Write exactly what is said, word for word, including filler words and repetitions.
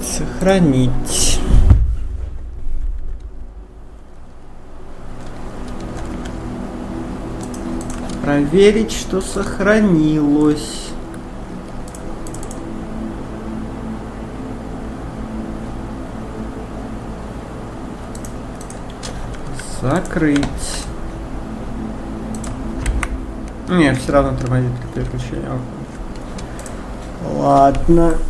Сохранить. Проверить, что сохранилось. Закрыть. Нет, все равно тормозит при переключении. Ладно.